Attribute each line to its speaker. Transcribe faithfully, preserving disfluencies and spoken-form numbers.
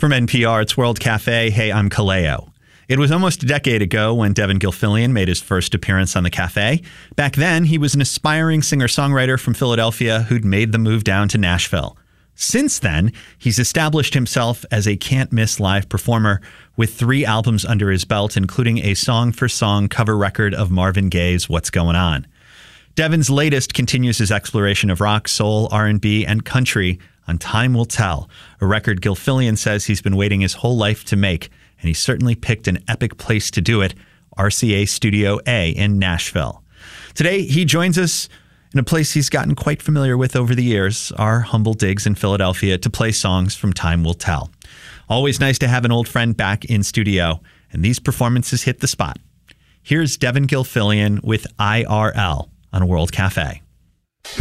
Speaker 1: From N P R, it's World Cafe. Hey, I'm Kaleo. It was almost a decade ago when Devin Gilfillian made his first appearance on the cafe. Back then, he was an aspiring singer-songwriter from Philadelphia who'd made the move down to Nashville. Since then, he's established himself as a can't-miss live performer with three albums under his belt, including a song-for-song cover record of Marvin Gaye's What's Going On. Devin's latest continues his exploration of rock, soul, R and B, and country on Time Will Tell, a record Gilfillian says he's been waiting his whole life to make, and he certainly picked an epic place to do it, R C A Studio A in Nashville. Today, he joins us in a place he's gotten quite familiar with over the years, our humble digs in Philadelphia, to play songs from Time Will Tell. Always nice to have an old friend back in studio, and these performances hit the spot. Here's Devin Gilfillian with I R L on World Cafe.